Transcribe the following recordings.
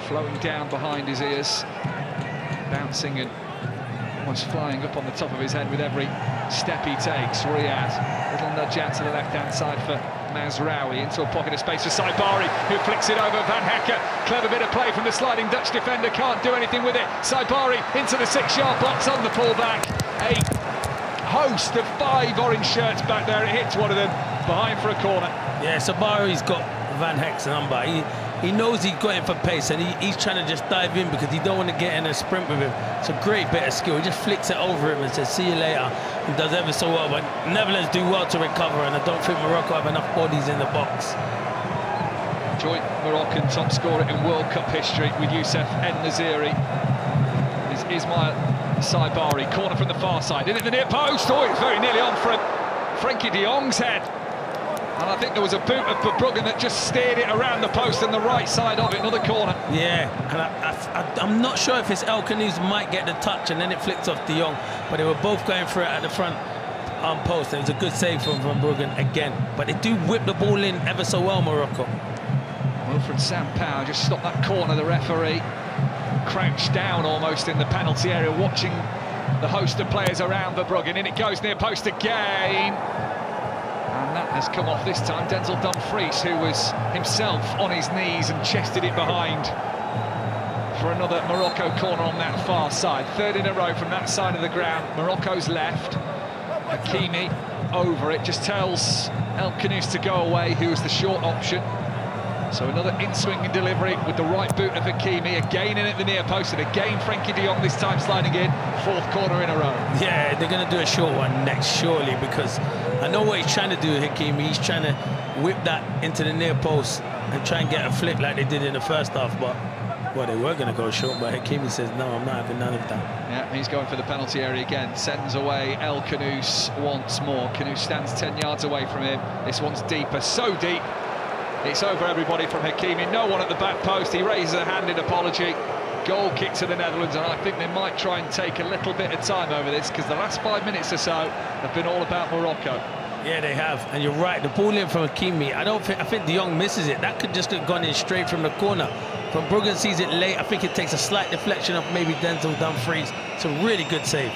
flowing down behind his ears, bouncing and almost flying up on the top of his head with every step he takes. Riyad, little nudge out to the left-hand side for Mazraoui, into a pocket of space for Saibari, who flicks it over Van Hecke. Clever bit of play from the sliding Dutch defender, can't do anything with it. Saibari into the 6-yard box on the pullback. A host of 5 orange shirts back there. It hits one of them behind for a corner. Yeah, Saibari's got Van Hecke's number. He knows he's got him for pace, and he's trying to just dive in because he don't want to get in a sprint with him. It's a great bit of skill. He just flicks it over him and says, see you later. He does ever so well, but Netherlands do well to recover, and I don't think Morocco have enough bodies in the box. Joint Moroccan top scorer in World Cup history with Youssef En-Nesyri is Ismail Saibari. Corner from the far side, in at the near post. Oh, it's very nearly on for Frenkie de Jong's head. And I think there was a boot of Verbruggen that just steered it around the post and the right side of it, another corner. Yeah, and I'm not sure if it's El Khanous might get the touch and then it flicks off de Jong, but they were both going for it at the front post. It was a good save from Verbruggen again, but they do whip the ball in ever so well, Morocco. Wilfried Sampaio just stopped that corner. The referee crouched down almost in the penalty area, watching the host of players around Verbruggen. In it goes, near post again. And that has come off this time. Denzel Dumfries, who was himself on his knees and chested it behind for another Morocco corner on that far side. Third in a row from that side of the ground. Morocco's left. Hakimi over it. Just tells El Khanous to go away, who was the short option. So another in-swinging delivery with the right boot of Hakimi. Again in at the near post, and again Frenkie de Jong, this time sliding in. 4th corner in a row. Yeah, they're going to do a short one next, surely, because I know what he's trying to do, Hakimi. He's trying to whip that into the near post and try and get a flick like they did in the first half, but well, they were going to go short, but Hakimi says, no, I'm not having none of that. Yeah, he's going for the penalty area again. Sends away El Khanous once more. Khanous stands 10 yards away from him. This one's deeper, so deep. It's over everybody from Hakimi. No one at the back post. He raises a hand in apology. Goal kick to the Netherlands, and I think they might try and take a little bit of time over this, because the last 5 minutes or so have been all about Morocco. Yeah, they have, and you're right. The ball in from Hakimi, I think de Jong misses it. That could just have gone in straight from the corner. Verbruggen sees it late. I think it takes a slight deflection of maybe Denzel Dumfries. It's a really good save.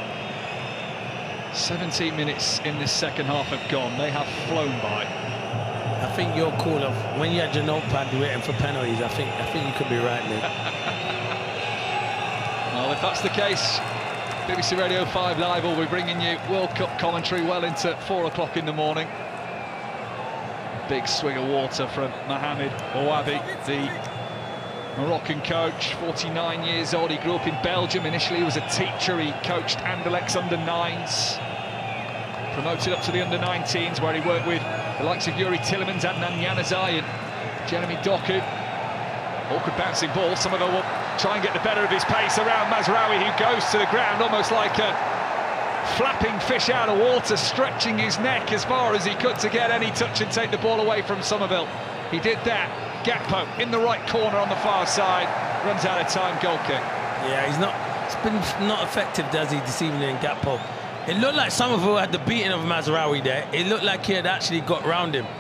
17 minutes in this second half have gone. They have flown by. I think your call of when you had your notepad waiting for penalties, I think you could be right there. Well, if that's the case, BBC Radio 5 Live will be bringing you World Cup commentary well into 4 o'clock in the morning. Big swig of water from Mohamed Bouabi, the Moroccan coach, 49 years old. He grew up in Belgium. Initially he was a teacher. He coached Anderlecht's under-9s. Promoted up to the under-19s, where he worked with the likes of Yuri Tillemans, Adnan Januzaj and Jeremy Doku. Awkward bouncing ball. Some of them will try and get the better of his pace around Mazraoui, who goes to the ground almost like a flapping fish out of water, stretching his neck as far as he could to get any touch and take the ball away from Somerville. He did that. Gakpo in the right corner on the far side, runs out of time, goal kick. Yeah, it's been not effective, does he, this evening in Gakpo. It looked like Somerville had the beating of Mazraoui there. It looked like he had actually got round him.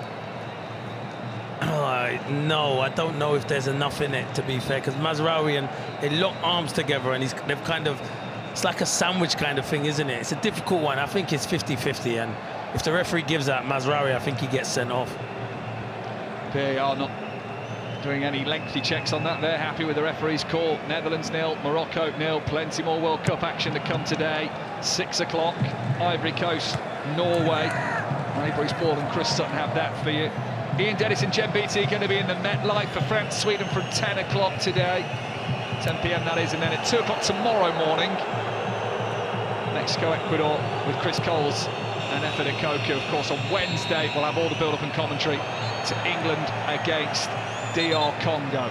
No, I don't know if there's enough in it, to be fair, because Mazraoui and they lock arms together, and they've kind of, it's like a sandwich kind of thing, isn't it? It's a difficult one. I think it's 50-50, and if the referee gives that Mazraoui, I think he gets sent off. VAR not doing any lengthy checks on that. They're happy with the referee's call. Netherlands 0, Morocco 0. Plenty more World Cup action to come today. 6 o'clock, Ivory Coast, Norway. Maybury Sport and Chris Sutton have that for you. Ian Dennis and Jen Beattie going to be in the MetLife for France, Sweden from 10 o'clock today. 10 p.m. that is, and then at 2 o'clock tomorrow morning, Mexico, Ecuador with Chris Coles and Efe Koku. Of course, on Wednesday, we'll have all the build-up and commentary to England against DR Congo.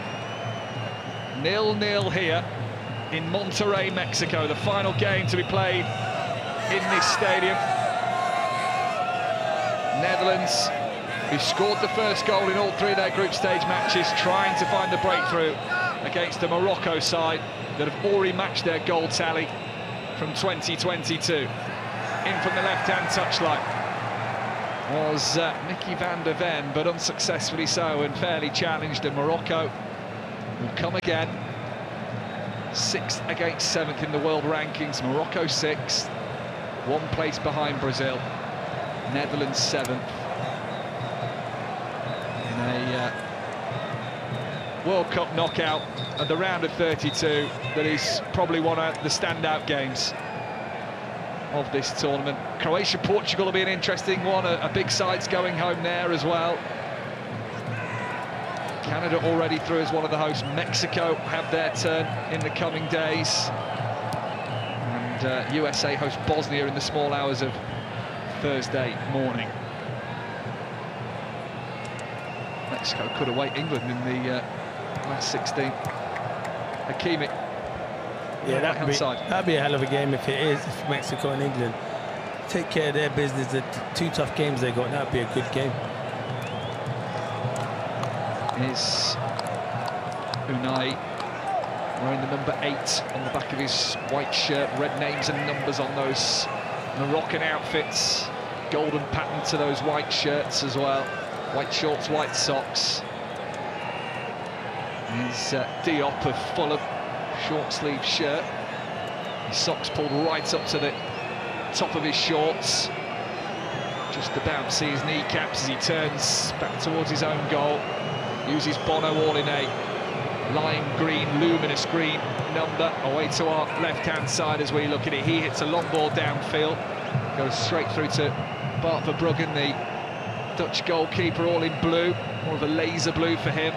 0-0 here in Monterrey, Mexico. The final game to be played in this stadium. Netherlands, who scored the first goal in all 3 of their group stage matches, trying to find the breakthrough against a Morocco side that have already matched their goal tally from 2022. In from the left-hand touchline was Mickey van der Ven, but unsuccessfully so, and fairly challenged. And Morocco will come again. 6th against 7th in the world rankings. Morocco 6th, 1 place behind Brazil. Netherlands 7th. In a World Cup knockout at the round of 32 that is probably one of the standout games of this tournament. Croatia-Portugal will be an interesting one. A big side's going home there as well. Canada already through as one of the hosts. Mexico have their turn in the coming days. And USA host Bosnia in the small hours of Thursday morning. Mexico could await England in the last 16. Hakimi. Yeah, that'd be a hell of a game if it is, if Mexico and England take care of their business. The 2 tough games they got, that'd be a good game. Is Unai wearing the number 8 on the back of his white shirt, red names and numbers on those Moroccan outfits, golden pattern to those white shirts as well, white shorts, white socks. His Diop of Fulham short sleeve shirt, his socks pulled right up to the top of his shorts, just about to see his kneecaps as he turns back towards his own goal. Uses Bono all in a lime green, luminous green number. Away to our left-hand side as we look at it. He hits a long ball downfield, goes straight through to Bart Verbruggen, the Dutch goalkeeper, all in blue, more of a laser blue for him.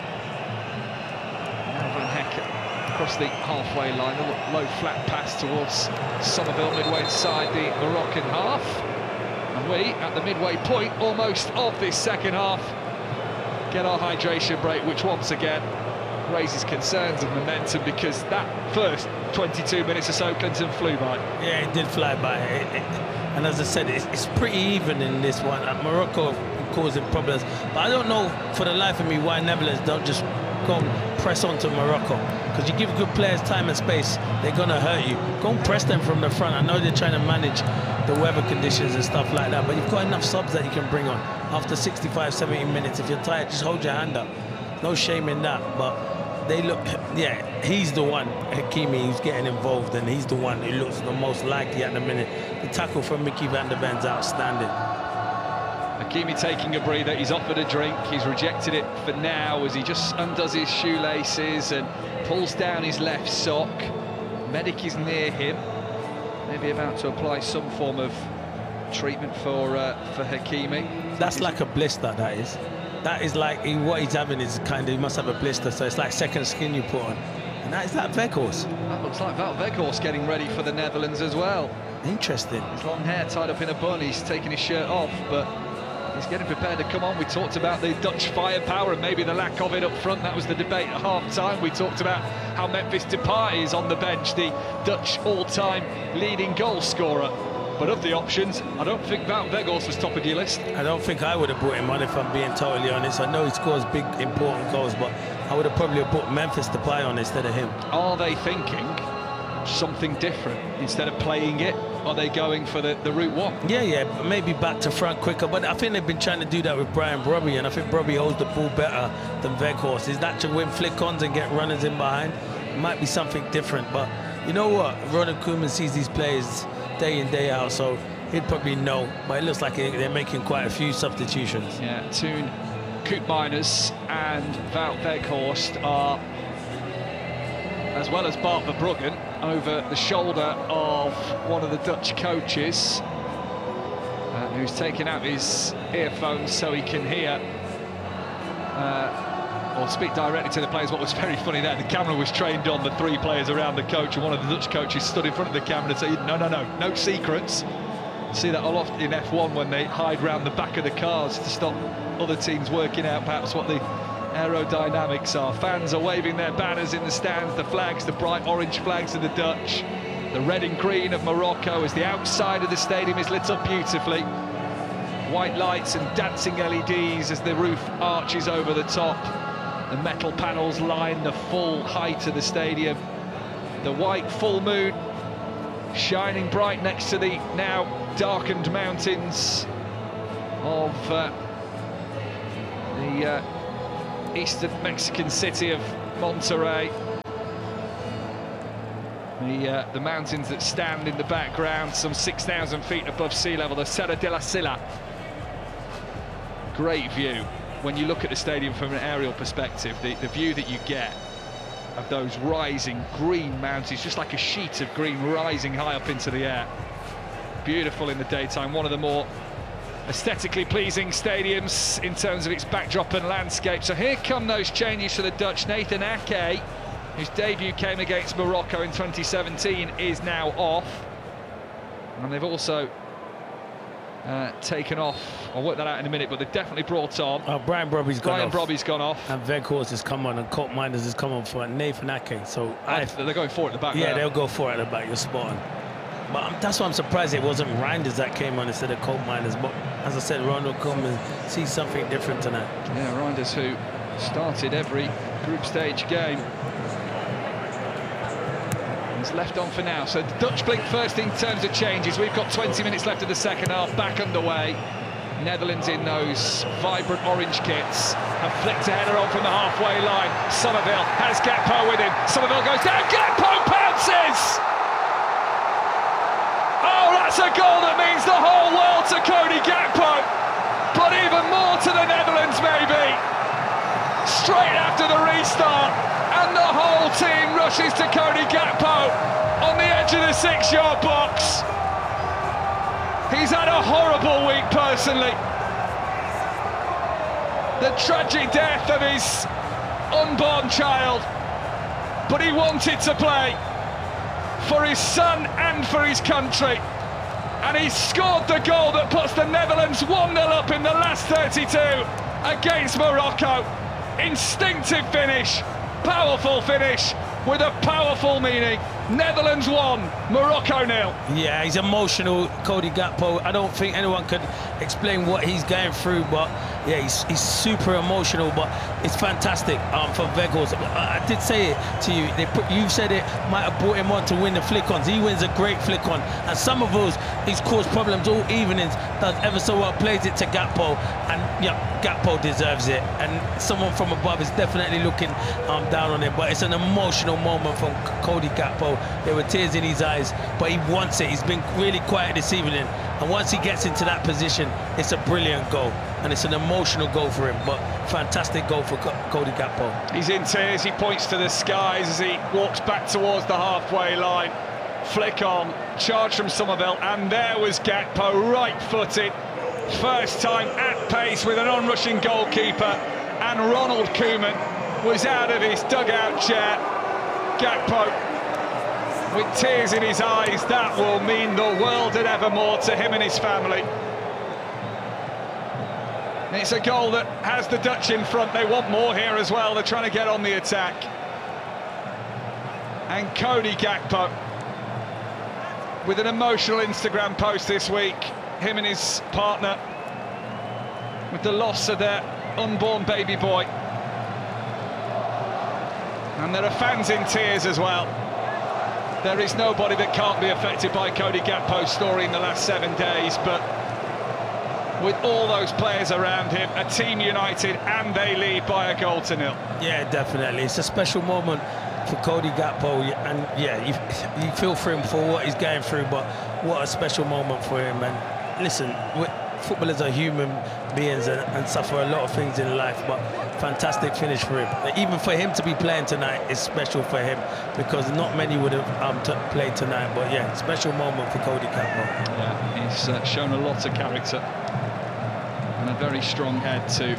Now Van Hecke across the halfway line, a low flat pass towards Somerville midway inside the Moroccan half. And we, at the midway point almost of this second half, get our hydration break, which once again raises concerns of momentum, because that first 22 minutes or so, Clinton, flew by. Yeah, it did fly by. And as I said, it's pretty even in this one. Morocco causing problems, but I don't know for the life of me why Netherlands don't just go and press onto Morocco, because you give good players time and space, they're going to hurt you. Go and press them from the front. I know they're trying to manage the weather conditions and stuff like that, but you've got enough subs that you can bring on after 65, 70 minutes. If you're tired, just hold your hand up. No shame in that, but they look, yeah, he's the one, Hakimi, who's getting involved, and he's the one who looks the most likely at the minute. The tackle from Mickey van der Ven's outstanding. Hakimi taking a breather, he's offered a drink, he's rejected it for now as he just undoes his shoelaces and pulls down his left sock. Medic is near him, maybe about to apply some form of treatment for Hakimi. That's like a blister, that is. That is like, what he's having is kind of, he must have a blister, so it's like second skin you put on. And that is that Weghorst. That looks like Wout Weghorst getting ready for the Netherlands as well. Interesting. His long hair tied up in a bun, he's taking his shirt off, but he's getting prepared to come on. We talked about the Dutch firepower and maybe the lack of it up front. That was the debate at half-time. We talked about how Memphis Depay is on the bench, the Dutch all-time leading goal scorer. But of the options, I don't think Wout Weghorst was top of your list. I don't think I would have brought him on, if I'm being totally honest. I know he scores big, important goals, but I would have probably put Memphis Depay on instead of him. Are they thinking something different? Instead of playing it, are they going for the route one? Yeah, maybe back to front quicker, but I think they've been trying to do that with Brian Brobby, and I think Brobby holds the ball better than Weghorst. Is that to win flick-ons and get runners in behind? It might be something different, but you know what? Ronald Koeman sees these players day in, day out, so he'd probably know, but it looks like they're making quite a few substitutions. Yeah, Toon Koopmeiners and Wout Weghorst are, as well as Bart Verbruggen, over the shoulder of one of the Dutch coaches, who's taken out his earphones so he can hear or speak directly to the players. What was very funny there, the camera was trained on the 3 players around the coach, and one of the Dutch coaches stood in front of the camera and said, no secrets. See that a lot in F1 when they hide round the back of the cars to stop other teams working out perhaps what the aerodynamics are. Fans are waving their banners in the stands, the flags, the bright orange flags of the Dutch, the red and green of Morocco, as the outside of the stadium is lit up beautifully. White lights and dancing LEDs as the roof arches over the top. The metal panels line the full height of the stadium. The white full moon shining bright next to the now darkened mountains of the eastern Mexican city of Monterrey. The mountains that stand in the background, some 6,000 feet above sea level, the Serra de la Silla. Great view. When you look at the stadium from an aerial perspective, the view that you get of those rising green mountains, just like a sheet of green rising high up into the air. Beautiful in the daytime, one of the more aesthetically pleasing stadiums in terms of its backdrop and landscape. So here come those changes for the Dutch. Nathan Ake, whose debut came against Morocco in 2017, is now off. And they've also taken off. I'll work that out in a minute, but they've definitely brought on. Brian Brobby's gone off. Brobby's gone off. And Weghorst has come on, and Colt Minders has come on for Nathan Ake. So they're going for it at the back. Yeah, there. they'll go for it at the back. You're spot on. But that's why I'm surprised it wasn't Reinders that came on instead of Colt Minders. But as I said, Ronald will come and see something different tonight. Yeah, Reinders, who started every group stage game, is left on for now. So the Dutch blink first in terms of changes. We've got 20 minutes left of the second half, back underway. Netherlands in those vibrant orange kits have flicked a header on from the halfway line. Somerville has Gakpo with him. Somerville goes down, Gakpo pounces! Oh, that's a goal that means the whole world to Cody Gakpo, but even more to the Netherlands maybe. Straight after the restart, and the whole team rushes to Cody Gakpo on the edge of the 6-yard box. He's had a horrible week personally. The tragic death of his unborn child, but he wanted to play for his son and for his country, and he scored the goal that puts the Netherlands 1-0 up in the last 32 against Morocco. Instinctive finish, powerful finish with a powerful meaning. Netherlands 1, Morocco 0. Yeah, he's emotional, Cody Gakpo. I don't think anyone could explain what he's going through, but yeah, he's super emotional, but it's fantastic for Weghorst. I did say it to you, you said it might have brought him on to win the flick-ons. He wins a great flick-on, and some of those, he's caused problems all evenings, does ever so well, plays it to Gakpo, and yeah, Gakpo deserves it, and someone from above is definitely looking down on him, but it's an emotional moment from Cody Gakpo. There were tears in his eyes, but he wants it. He's been really quiet this evening, and once he gets into that position, it's a brilliant goal, and it's an emotional goal for him, but fantastic goal for Cody Gakpo. He's in tears, he points to the skies as he walks back towards the halfway line. Flick on, charge from Somerville, and there was Gakpo, right-footed, first time at pace with an onrushing goalkeeper, and Ronald Koeman was out of his dugout chair. Gakpo, with tears in his eyes, that will mean the world and evermore to him and his family. And it's a goal that has the Dutch in front. They want more here as well. They're trying to get on the attack. And Cody Gakpo, with an emotional Instagram post this week, him and his partner, with the loss of their unborn baby boy. And there are fans in tears as well. There is nobody that can't be affected by Cody Gakpo's story in the last 7 days, but with all those players around him, a team united, and they lead by 1-0. Yeah, definitely. It's a special moment for Cody Gakpo, and yeah, you feel for him for what he's going through, but what a special moment for him. And listen, footballers are human beings and suffer a lot of things in life, but fantastic finish for him. Even for him to be playing tonight is special for him, because not many would have played tonight. But yeah, special moment for Cody Gakpo. Yeah, he's shown a lot of character and a very strong head to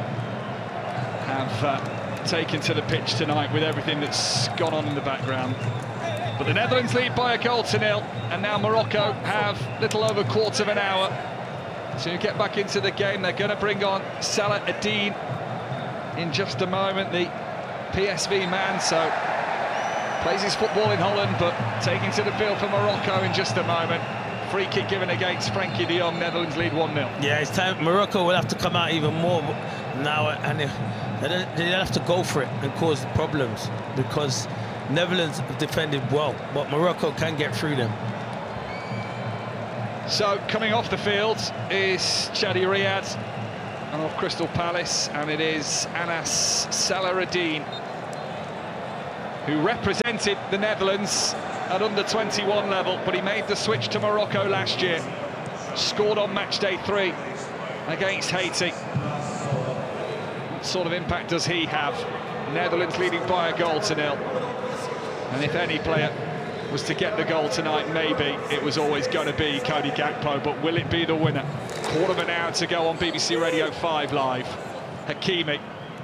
have taken to the pitch tonight with everything that's gone on in the background. But the Netherlands lead by 1-0, and now Morocco have little over a quarter of an hour to get back into the game. They're going to bring on Salah Eddine in just a moment, the PSV man, so plays his football in Holland, but taking to the field for Morocco in just a moment. Free kick given against Frankie de Jong. Netherlands lead 1-0. Yeah, it's time. Morocco will have to come out even more now, and they have to go for it and cause problems, because Netherlands have defended well, but Morocco can get through them. So coming off the field is Chadi Riyad, and off Crystal Palace, and it is Anas Salah Eddine. who represented the Netherlands at under-21 level, but he made the switch to Morocco last year. Scored on match day 3 against Haiti. What sort of impact does he have? Netherlands leading by a 1-0. And if any player was to get the goal tonight, maybe it was always going to be Cody Gakpo, but will it be the winner? Quarter of an hour to go on BBC Radio 5 Live. Hakimi.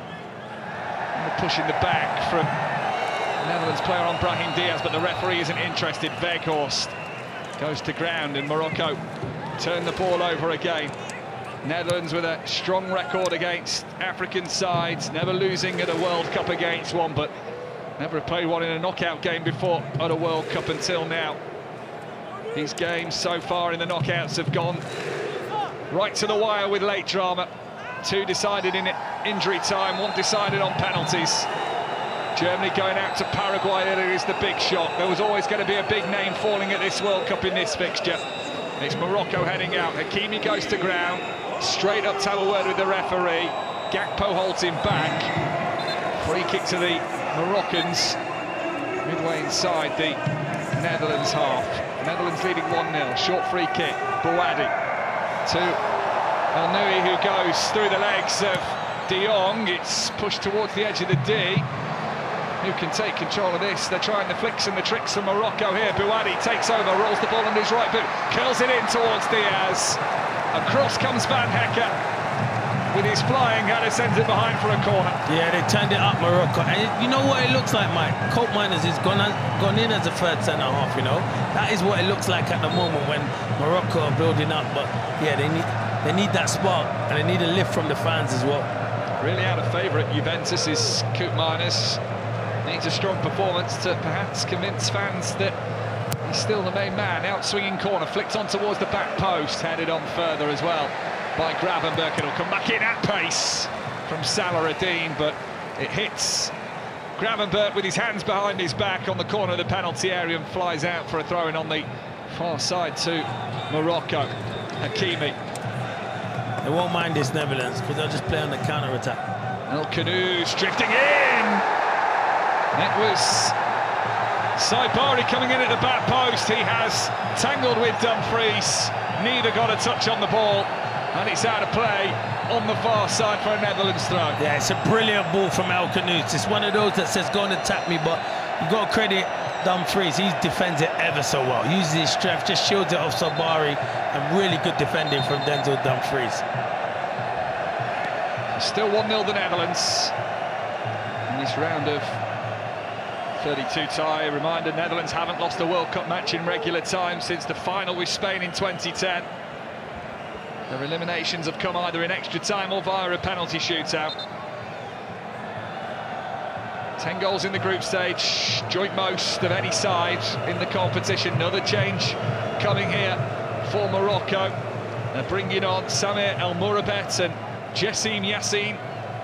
And the push in the back from Netherlands player on Brahim Diaz, but the referee isn't interested. Weghorst goes to ground, and Morocco turn the ball over again. Netherlands with a strong record against African sides, never losing at a World Cup against one, but never played one in a knockout game before at a World Cup until now. These games so far in the knockouts have gone right to the wire with late drama. 2 decided in injury time, 1 decided on penalties. Germany going out to Paraguay, it is the big shock. There was always going to be a big name falling at this World Cup in this fixture. It's Morocco heading out. Hakimi goes to ground, straight up to have a word with the referee. Gakpo holds him back. Free kick to the Moroccans, midway inside the Netherlands half. Netherlands leading 1-0, short free kick. Bouhaddi to El Nui, who goes through the legs of De Jong. It's pushed towards the edge of the D. Who can take control of this? They're trying the flicks and the tricks from Morocco here. Bouhaddi takes over, rolls the ball under his right boot, curls it in towards Diaz. Across comes Van Hecke with his flying header, sends it behind for a corner. Yeah, they turned it up, Morocco. And you know what it looks like, Mike? Colt Miners has gone in as a third centre-half, you know? That is what it looks like at the moment when Morocco are building up. But, yeah, they need that spark, and they need a lift from the fans as well. Really out of favour at Juventus is Colt Miners. Needs a strong performance to perhaps convince fans that he's still the main man. Out-swinging corner, flicked on towards the back post, headed on further as well by Gravenberch. It'll come back in at pace from Salah-Eddin, but it hits Gravenberch with his hands behind his back on the corner of the penalty area and flies out for a throw-in on the far side to Morocco. Hakimi. They won't mind this Netherlands because they'll just play on the counter-attack. El Khanous drifting in! It was Saibari coming in at the back post. He has tangled with Dumfries. Neither got a touch on the ball, and it's out of play on the far side for a Netherlands throw. Yeah, it's a brilliant ball from El Khanous. It's one of those that says, go and attack me, but you've got to credit Dumfries. He defends it ever so well. Uses his strength, just shields it off Saibari, and really good defending from Denzel Dumfries. Still 1-0 the Netherlands in this round of 32 tie. A reminder, Netherlands haven't lost a World Cup match in regular time since the final with Spain in 2010. Their eliminations have come either in extra time or via a penalty shootout. 10 goals in the group stage, joint most of any side in the competition. Another change coming here for Morocco. They're bringing on Samir El Mourabet and Jessim Yassin.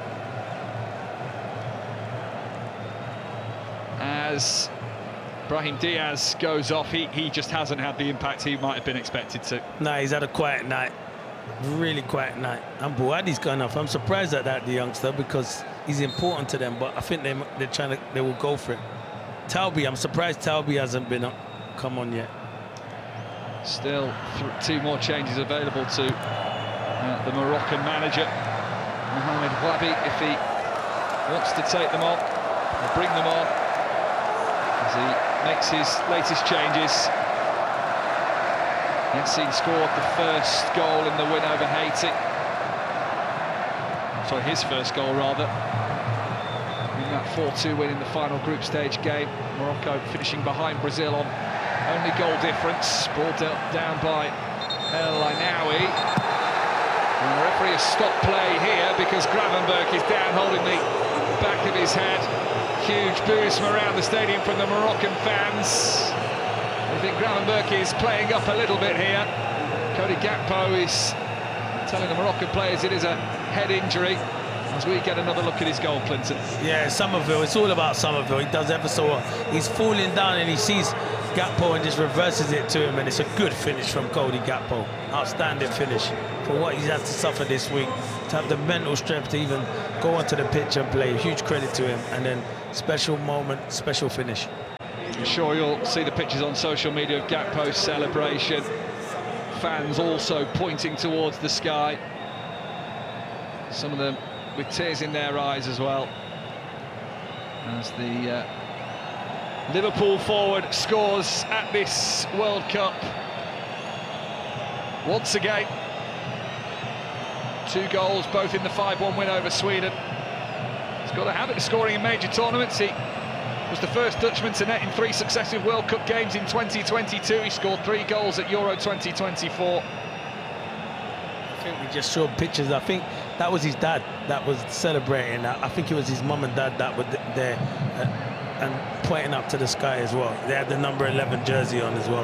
As Brahim Diaz goes off, he just hasn't had the impact he might have been expected to. No, he's had a quiet night, really quiet night. And Bouhaddi's gone off. I'm surprised at that, the youngster, because he's important to them, but I think they will go for it. Talbi, I'm surprised Talbi hasn't been come on yet. Still 2 more changes available to the Moroccan manager, Mohamed Wabi, if he wants to take them on, or bring them on, as he makes his latest changes. Yassin scored the first goal in the win over Haiti. Sorry, his first goal rather. In that 4-2 win in the final group stage game. Morocco finishing behind Brazil on only goal difference. Ball dealt down by El Ainaoui. And the referee has stopped play here because Gravenberch is down holding the back of his head. Huge boos from around the stadium from the Moroccan fans. I think Gravenberch is playing up a little bit here. Cody Gakpo is telling the Moroccan players it is a head injury. As we get another look at his goal, Clinton. Yeah, Somerville, it's all about Somerville. He does ever so well. He's falling down and he sees Gakpo and just reverses it to him, and it's a good finish from Cody Gakpo. Outstanding finish for what he's had to suffer this week. To have the mental strength to even go onto the pitch and play, huge credit to him. And then special moment, special finish. I'm sure you'll see the pictures on social media of Gakpo's celebration. Fans also pointing towards the sky. Some of them with tears in their eyes as well. As the Liverpool forward scores at this World Cup. Once again, 2 goals, both in the 5-1 win over Sweden. He's got a habit of scoring in major tournaments. He was the first Dutchman to net in 3 successive World Cup games in 2022. He scored 3 goals at Euro 2024. I think we just showed pictures. I think that was his dad that was celebrating. I think it was his mum and dad that were there and pointing up to the sky as well. They had the number 11 jersey on as well.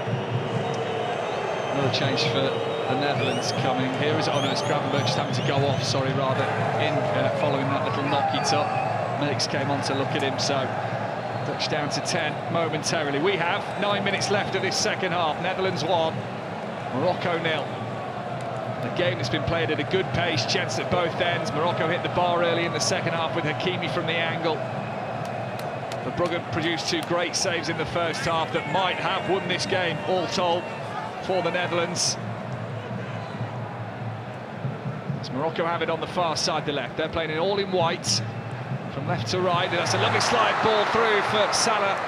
Another change for the Netherlands coming. Here is, oh no, it's Gravenberch just having to go off, sorry, rather, in following that little knock he took. Meeks came on to look at him, so Dutch down to 10 momentarily. We have 9 minutes left of this second half. Netherlands 1, Morocco 0. A game that's been played at a good pace, chance at both ends. Morocco hit the bar early in the second half with Hakimi from the angle. Verbruggen produced 2 great saves in the first half that might have won this game, all told, for the Netherlands. As Morocco have it on the far side, the left. They're playing it all in white, from left to right. And that's a lovely slide ball through for Salah,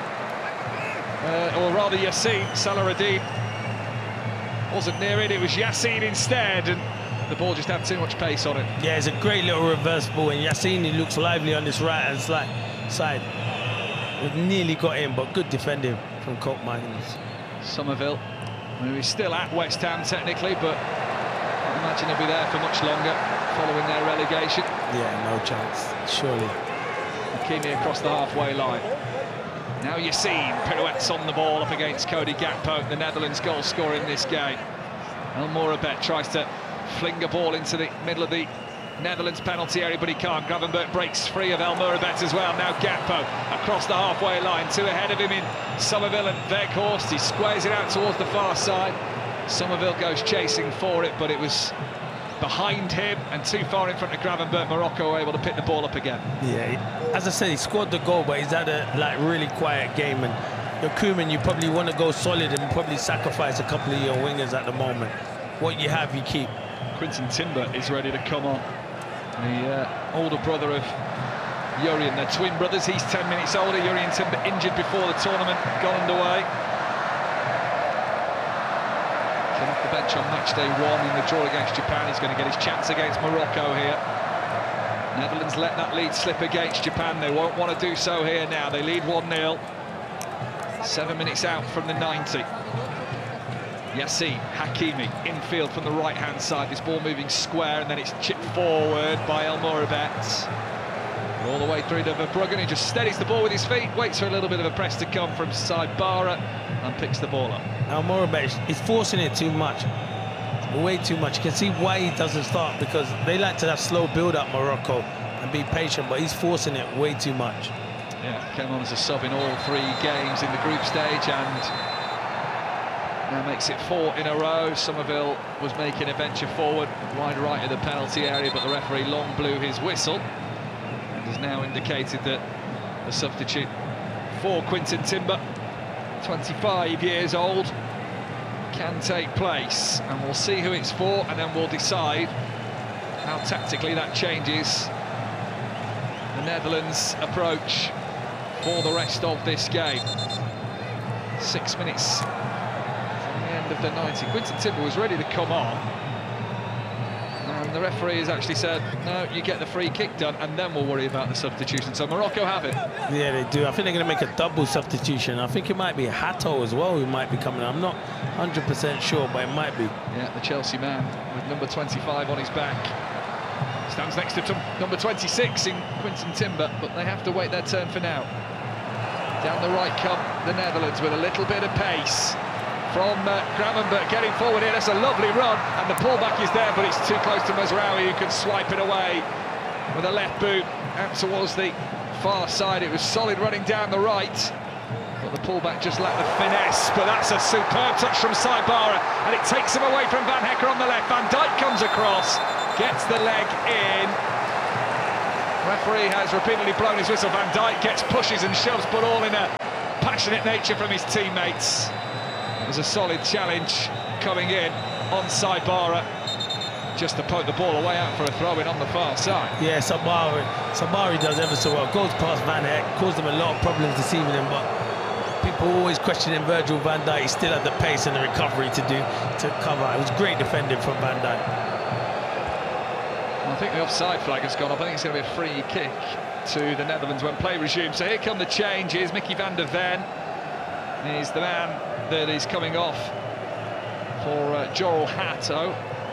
or rather Yassine. Salah Radib wasn't near it, it was Yassine instead, and the ball just had too much pace on it. Yeah, it's a great little reverse ball, and Yassine, he looks lively on this right-hand side. It nearly got in, but good defending from Koopmeiners. Somerville, who is still at West Ham technically, but I imagine he'll be there for much longer following their relegation. Yeah, no chance, surely. Hakimi across the halfway line. Now Yassine pirouettes on the ball up against Cody Gakpo, the Netherlands goal scorer in this game. El Mourabet tries to fling a ball into the middle of the Netherlands penalty area, but he can't. Gravenberch breaks free of El Mourabet as well. Now Gakpo across the halfway line, 2 ahead of him in Somerville and Weghorst. He squares it out towards the far side. Somerville goes chasing for it, but it was behind him and too far in front of Gravenberch. Morocco were able to pick the ball up again. Yeah, as I said, he scored the goal, but he's had a really quiet game. And your Koeman, you probably want to go solid and probably sacrifice a couple of your wingers at the moment. What you have, you keep. Quinton Timber is ready to come on. The older brother of Jurrien, they're twin brothers. He's 10 minutes older. Jurrien Timber injured before the tournament got underway. Came off the bench on match day 1 in the draw against Japan. He's going to get his chance against Morocco here. Netherlands let that lead slip against Japan. They won't want to do so here now. They lead 1-0. 7 minutes out from the 90. Yassine, Hakimi, infield from the right-hand side. This ball moving square, and then it's chipped forward by El Mourabet. All the way through to Verbruggen, who just steadies the ball with his feet, waits for a little bit of a press to come from Saibara, and picks the ball up. El Mourabet is forcing it too much, way too much. You can see why he doesn't start, because they like to have slow build-up, Morocco, and be patient, but he's forcing it way too much. Yeah, came on as a sub in all 3 games in the group stage, and now makes it 4 in a row. Somerville was making a venture forward, wide right of the penalty area, but the referee long blew his whistle and has now indicated that the substitute for Quinton Timber, 25 years old, can take place. And we'll see who it's for, and then we'll decide how tactically that changes the Netherlands' approach for the rest of this game. 6 minutes of the 90. Quinton Timber was ready to come on, and the referee has actually said, no, you get the free kick done and then we'll worry about the substitution. So Morocco have it. Yeah, they do. I think they're going to make a double substitution. I think it might be Hato as well who might be coming. I'm not 100% sure, but it might be. Yeah, the Chelsea man with number 25 on his back stands next to number 26 in Quinton Timber, but they have to wait their turn for now. Down the right come the Netherlands with a little bit of pace from Gravenberch getting forward here. That's a lovely run, and the pullback is there, but it's too close to Mazraoui, who can swipe it away with a left boot out towards the far side. It was solid running down the right, but the pullback just lacked the finesse. But that's a superb touch from Saibara, and it takes him away from Van Hecker on the left. Van Dijk comes across, gets the leg in. Referee has repeatedly blown his whistle. Van Dijk gets pushes and shoves, but all in a passionate nature from his teammates. There's a solid challenge coming in on Saibara, just to poke the ball away out for a throw-in on the far side. Yeah, Sabari does ever so well. Goes past Van Hecke, caused him a lot of problems this evening, but people always questioning Virgil van Dijk. He still had the pace and the recovery to cover. It was great defending from Van Dijk. I think the offside flag has gone up. I think it's going to be a free kick to the Netherlands when play resumes. So here come the changes. Mickey van der Ven is the man that is coming off for Jorrel Hato.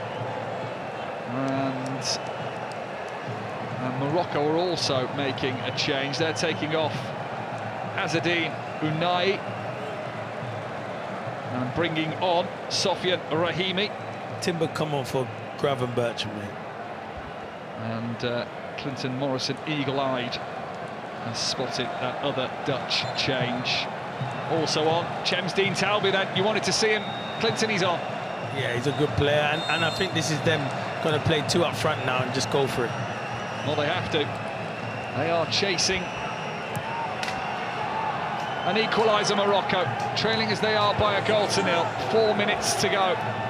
And Morocco are also making a change. They're taking off Azzedine Ounahi and bringing on Sofiane Rahimi. Timber come on for Gravenberch, mate. And Clinton Morrison, eagle-eyed, has spotted that other Dutch change. Also on, Chemsdean Talby then. You wanted to see him. Clinton, he's on. Yeah, he's a good player, and I think this is them going to play two up front now and just go for it. Well, they have to. They are chasing an equaliser, Morocco, trailing as they are by 1-0. 4 minutes to go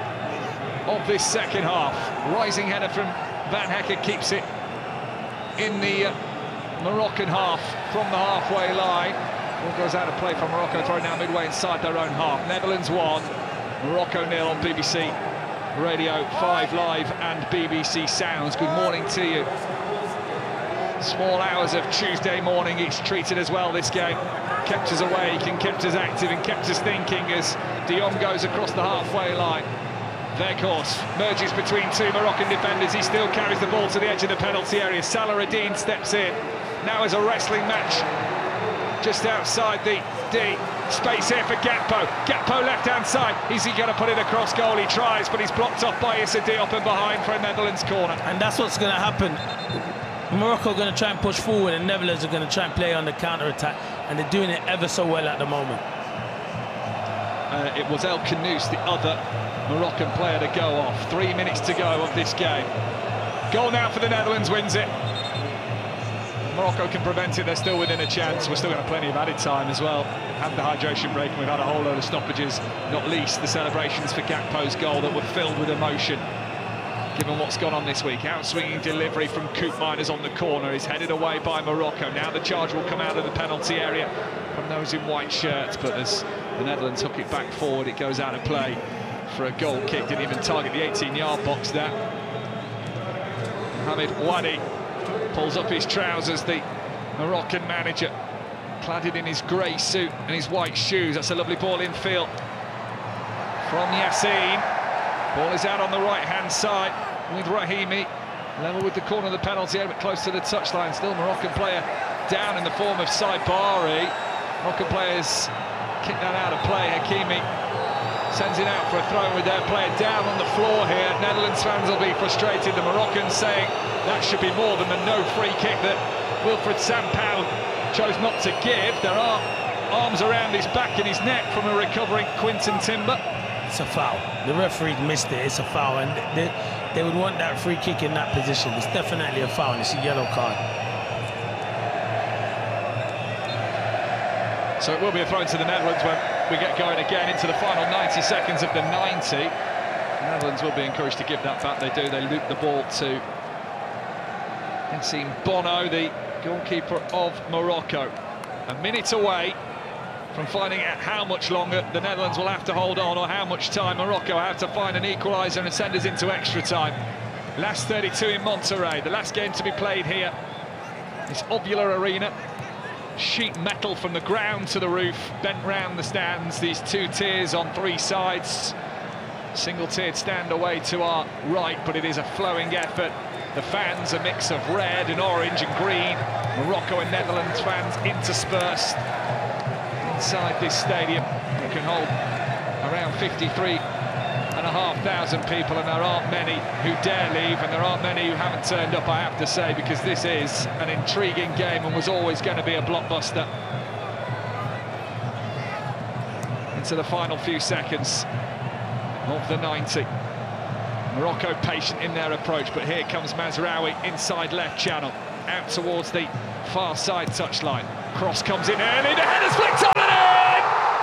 of this second half. Rising header from Van Hecke keeps it in the Moroccan half from the halfway line. Ball goes out of play from Morocco, thrown now midway inside their own half. Netherlands 1, Morocco 0 on BBC Radio 5 Live and BBC Sounds. Good morning to you. Small hours of Tuesday morning, it's treated as well, this game. Kept us awake and kept us active and kept us thinking as De Jong goes across the halfway line. Weghorst merges between two Moroccan defenders. He still carries the ball to the edge of the penalty area. Salah Eddine steps in. Now is a wrestling match just outside the D. Space here for Gakpo. Gakpo left-hand side. Is he going to put it across goal? He tries, but he's blocked off by Issa Diop and behind for a Netherlands corner. And that's what's going to happen. Morocco are going to try and push forward, and Netherlands are going to try and play on the counter-attack, and they're doing it ever so well at the moment. It was El Khanous, the other Moroccan player, to go off. 3 minutes to go of this game. Goal now for the Netherlands, wins it. Morocco can prevent it, they're still within a chance. We're still going to have plenty of added time as well. Had the hydration break, and we've had a whole load of stoppages, not least the celebrations for Gakpo's goal that were filled with emotion, given what's gone on this week. Outswinging delivery from Koopmeiners on the corner is headed away by Morocco. Now the charge will come out of the penalty area from those in white shirts, but as the Netherlands hook it back forward, it goes out of play for a goal kick. Didn't even target the 18-yard box there. Mohamed Wadi pulls up his trousers, the Moroccan manager, cladded in his grey suit and his white shoes. That's a lovely ball in field from Yassine. Ball is out on the right-hand side with Rahimi. Level with the corner of the penalty area, but close to the touchline. Still Moroccan player down in the form of Saibari. Moroccan players kick that out of play. Hakimi sends it out for a throw with their player down on the floor here. Netherlands fans will be frustrated. The Moroccans saying that should be more than the no free kick that Wilfried Sampaoli chose not to give. There are arms around his back and his neck from a recovering Quinton Timber. It's a foul. The referee missed it. It's a foul, and they would want that free kick in that position. It's definitely a foul. It's a yellow card. So it will be a throw to the Netherlands when we get going again into the final 90 seconds of the 90. The Netherlands will be encouraged to give that back. They do. They loop the ball to Yassine Bono, the goalkeeper of Morocco. A minute away from finding out how much longer the Netherlands will have to hold on, or how much time Morocco have to find an equaliser and send us into extra time. Last 32 in Monterrey, the last game to be played here. This ovular arena, sheet metal from the ground to the roof, bent round the stands, these two tiers on three sides. Single-tiered stand away to our right, but it is a flowing effort. The fans, a mix of red and orange and green. Morocco and Netherlands fans interspersed inside this stadium. It can hold around 53,500 people, and there aren't many who dare leave, and there aren't many who haven't turned up, I have to say, because this is an intriguing game and was always going to be a blockbuster. Into the final few seconds of the 90. Morocco patient in their approach, but here comes Mazraoui inside left channel. out towards the far side touchline. Cross comes in early, the header's flicked on and in!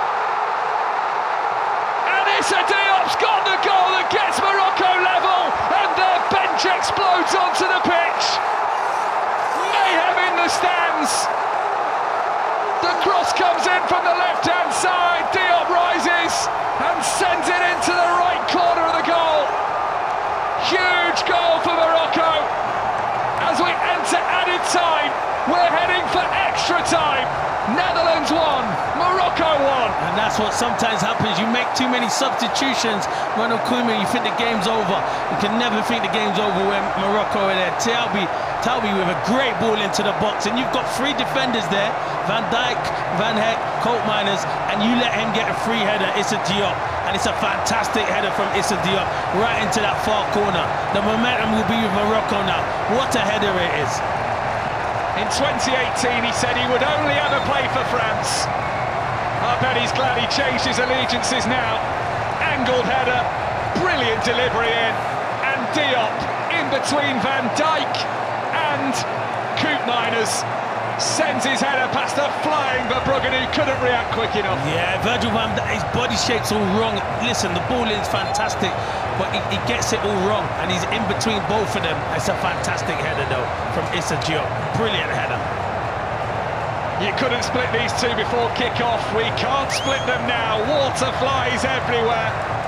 And Issa Diop's got the goal that gets Morocco level, and their bench explodes onto the pitch. Mayhem in the stands. The cross comes in from the left-hand side. Diop rises and sends it into the right corner of the goal. Huge goal for Morocco. As we enter added time, we're heading for extra time. Netherlands 1, Morocco 1. And that's what sometimes happens. You make too many substitutions. Ronald Koeman, you think the game's over. You can never think the game's over when Morocco are there. Talbi with a great ball into the box, and you've got three defenders there, Van Dijk, Van Hecke, Koopmeiners, and you let him get a free header, Issa Diop, and it's a fantastic header from Issa Diop right into that far corner. The momentum will be with Morocco now. What a header it is. In 2018 he said he would only ever play for France. I bet he's glad he changed his allegiances now. Angled header, brilliant delivery in, and Diop in between Van Dijk and Koopmeiners sends his header past a flying Verbruggen who couldn't react quick enough. Yeah, Virgil van Dijk, his body shape's all wrong. Listen, the ball is fantastic, but he gets it all wrong, and he's in between both of them. It's a fantastic header though from Issa Diop. Brilliant header. You couldn't split these two before kick-off. We can't split them now. Water flies everywhere.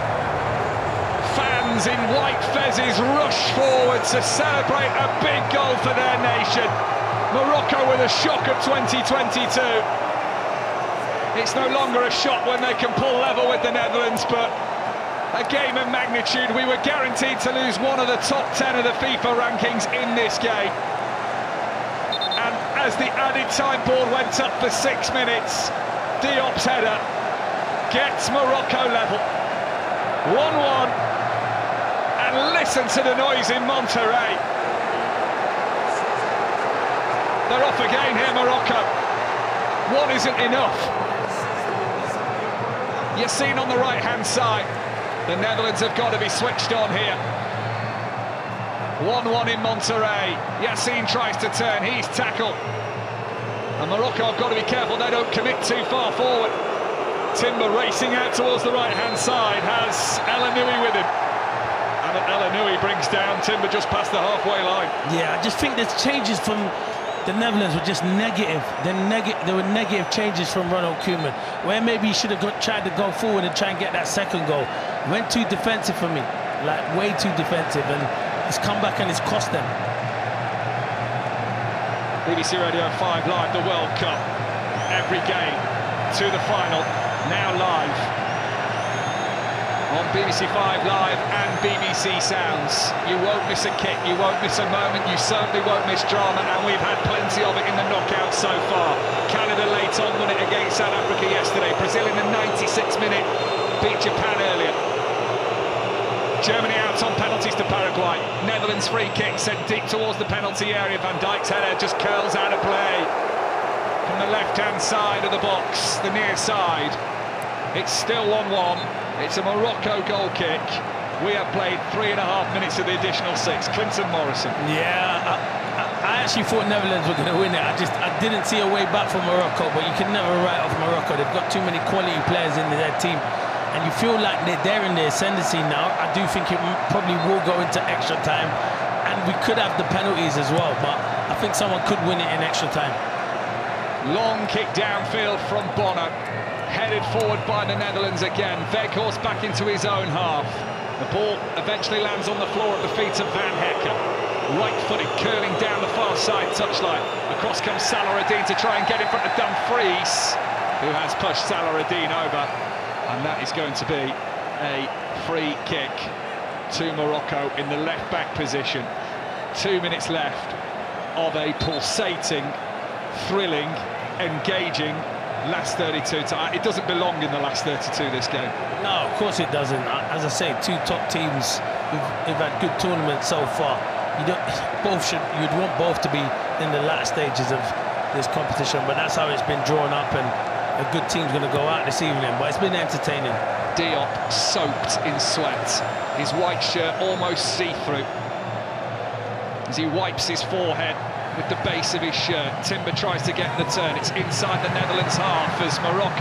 Fans in white fezzes rush forward to celebrate a big goal for their nation. Morocco with a shock of 2022. It's no longer a shock when they can pull level with the Netherlands, but a game of magnitude. We were guaranteed to lose one of the top 10 of the FIFA rankings in this game. And as the added time board went up for 6 minutes, Diop's header gets Morocco level. 1-1. And listen to the noise in Monterrey. They're off again here, Morocco. One isn't enough. Yassine on the right-hand side. The Netherlands have got to be switched on here. 1-1 in Monterrey. Yassine tries to turn, he's tackled. And Morocco have got to be careful they don't commit too far forward. Timber racing out towards the right-hand side, has El Ainoui with him. And El Ainoui brings down Timber just past the halfway line. Yeah, I just think there's changes from the Netherlands were just negative. There were negative changes from Ronald Koeman, where maybe he should have tried to go forward and try and get that second goal. Went too defensive for me, like way too defensive, and it's come back and it's cost them. BBC Radio 5 Live, the World Cup. Every game to the final, now live on BBC 5 Live and BBC Sounds. You won't miss a kick, you won't miss a moment, you certainly won't miss drama, and we've had plenty of it in the knockout so far. Canada late on won it against South Africa yesterday. Brazil in the 96th minute beat Japan earlier. Germany out on penalties to Paraguay. Netherlands free kick sent deep towards the penalty area. Van Dijk's header just curls out of play from the left-hand side of the box, the near side. It's still 1-1. It's a Morocco goal kick. We have played 3.5 minutes of the additional 6. Clinton Morrison. Yeah, I actually thought Netherlands were going to win it. I didn't see a way back for Morocco, but you can never write off Morocco. They've got too many quality players in their team, and you feel like they're in the ascendancy now. I do think it probably will go into extra time, and we could have the penalties as well, but I think someone could win it in extra time. Long kick downfield from Bono. Headed forward by the Netherlands again. Weghorst back into his own half. The ball eventually lands on the floor at the feet of Van Hecke. Right-footed, curling down the far side touchline. Across comes Salah-Eddin to try and get in front of Dumfries, who has pushed Salah-Eddin over. And that is going to be a free kick to Morocco in the left-back position. 2 minutes left of a pulsating, thrilling, engaging last 32. It doesn't belong in the last 32, this game. No, of course it doesn't. As I say, two top teams who've had good tournaments so far. You'd want both to be in the latter stages of this competition, but that's how it's been drawn up, and a good team's going to go out this evening, but it's been entertaining. Diop soaked in sweat, his white shirt almost see-through as he wipes his forehead. with the base of his shirt. Timber tries to get the turn. It's inside the Netherlands half as Morocco